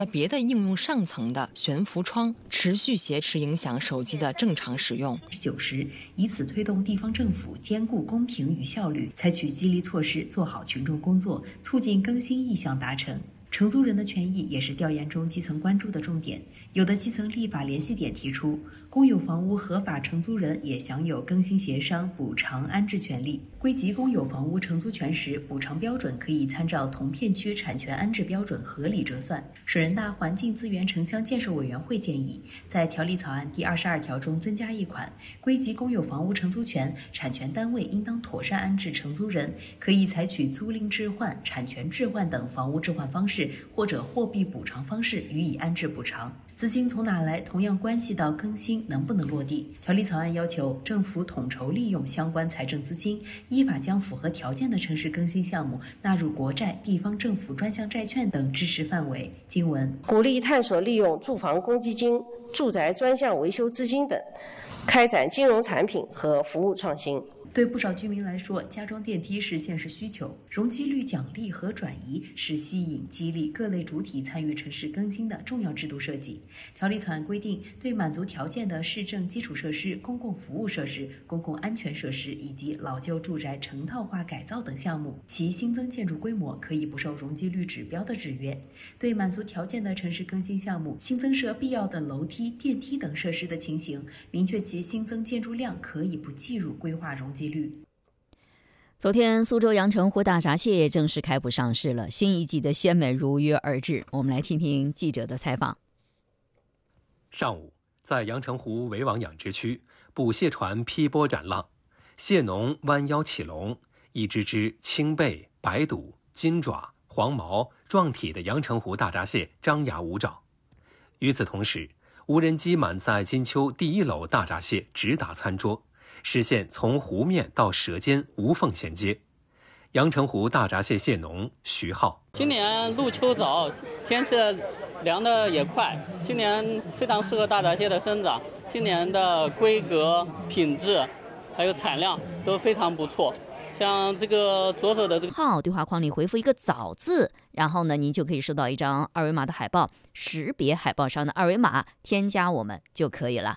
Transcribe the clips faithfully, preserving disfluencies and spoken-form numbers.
别的应用上层的悬浮窗，持续挟持影响手机的正常使用。 九十，以此推动地方政府兼顾公平与效率，采取激励措施，做好群众工作，促进更新意向达成。承租人的权益也是调研中基层关注的重点。有的基层立法联系点提出，公有房屋合法承租人也享有更新协商、补偿、安置权利。归集公有房屋承租权时，补偿标准可以参照同片区产权安置标准合理折算。省人大环境资源城乡建设委员会建议，在条例草案第二十二条中增加一款，归集公有房屋承租权，产权单位应当妥善安置承租人，可以采取租赁置换、产权置换等房屋置换方式，或者货币补偿方式予以安置补偿。资金从哪来，同样关系到更新能不能落地。条例草案要求政府统筹利用相关财政资金，依法将符合条件的城市更新项目纳入国债、地方政府专项债券等支持范围。经文鼓励探索利用住房公积金、住宅专项维修资金等，开展金融产品和服务创新。 对不少居民来说，加装电梯是现实需求，容积率奖励和转移是吸引、激励各类主体参与城市更新的重要制度设计。条例草案规定，对满足条件的市政基础设施、公共服务设施、公共安全设施以及老旧住宅成套化改造等项目，其新增建筑规模可以不受容积率指标的制约。对满足条件的城市更新项目，新增设必要的楼梯、电梯等设施的情形，明确其新增建筑量可以不计入规划容积。 昨天，苏州阳澄湖大闸蟹正式开捕上市了，新一季的鲜美如约而至。我们来听听记者的采访。 上午，在阳澄湖围网养殖区，捕蟹船劈波斩浪，蟹农弯腰起笼，一只只青背、白肚、金爪、黄毛、壮体的阳澄湖大闸蟹张牙舞爪。与此同时，无人机满载金秋第一篓大闸蟹直达餐桌，实现从湖面到舌尖无缝衔接。阳澄湖大闸蟹蟹农徐浩： 今年入秋早，天气凉的也快，今年非常适合大闸蟹的生长。今年的规格、品质还有产量都非常不错。像这个左手的这个号对话框里回复一个早字，然后呢，您就可以收到一张二维码的海报，识别海报上的二维码，添加我们就可以了。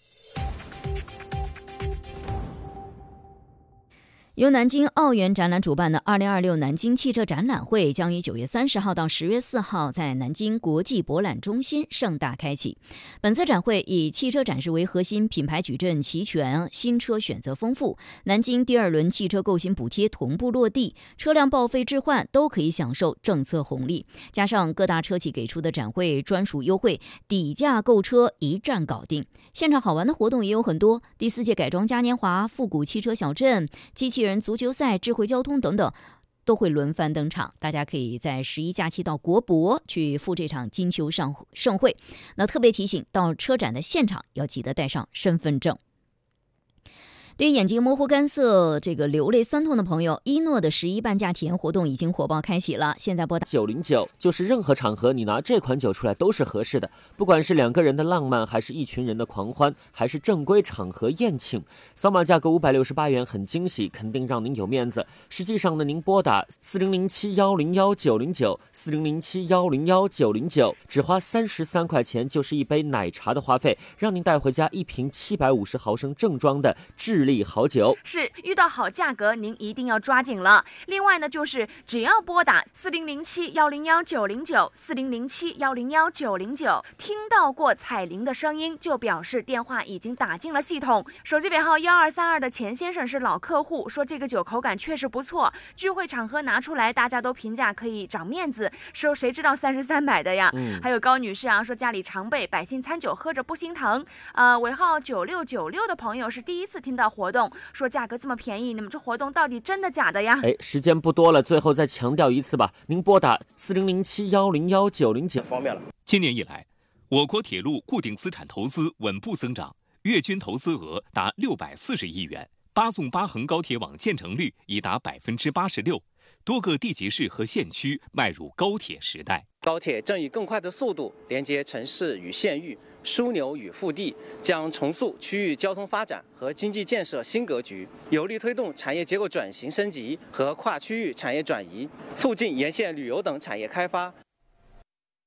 由南京奥园展览主办的二零二六南京汽车展览会将于九月三十号到十月四号在南京国际博览中心盛大开启。本次展会以汽车展示为核心，品牌矩阵齐全，新车选择丰富。南京第二轮汽车购新补贴同步落地，车辆报废置换都可以享受政策红利。加上各大车企给出的展会专属优惠，底价购车一站搞定。现场好玩的活动也有很多，第四届改装嘉年华、复古汽车小镇、机器人足球赛、智慧交通等等都会轮番登场，大家可以在十一假期到国博去赴这场金秋上盛会。那特别提醒，到车展的现场要记得带上身份证。对于眼睛模糊干涩、这个流泪酸痛的朋友，一诺的十一半价体验活动已经火爆开启了。现在拨打九零九，就是任何场合你拿这款酒出来都是合适的，不管是两个人的浪漫，还是一群人的狂欢，还是正规场合宴请，扫码价格五百六十八元，很惊喜，肯定让您有面子。实际上呢，您拨打四零零七幺零幺九零九四零零七幺零幺九零九，只花三十三块钱就是一杯奶茶的花费，让您带回家一瓶七百五十毫升正装的智利好酒。 是，遇到好价格您一定要抓紧了。另外呢，就是只要拨打四零零七幺零幺九零九四零零七幺零幺九零九，听到过彩铃的声音，就表示电话已经打进了系统。手机尾号幺二三二的钱先生是老客户，说这个酒口感确实不错，聚会场合拿出来大家都评价可以长面子，说谁知道三十三买的呀、嗯、还有高女士啊，说家里常备百姓餐酒喝着不心疼。呃，尾号九六九六的朋友是第一次听到活动，说价格这么便宜，你们这活动到底真的假的呀？ 哎，时间不多了，最后再强调一次吧，您拨打四零零七幺零幺九零九方便了。 今年以来，我国铁路固定资产投资稳步增长，月均投资额达六百四十亿元，八纵八横高铁网建成率已达百分之八十六，多个地级市和县区迈入高铁时代。 高铁正以更快的速度连接城市与县域，枢纽与腹地，将重塑区域交通发展和经济建设新格局，有力推动产业结构转型升级和跨区域产业转移，促进沿线旅游等产业开发，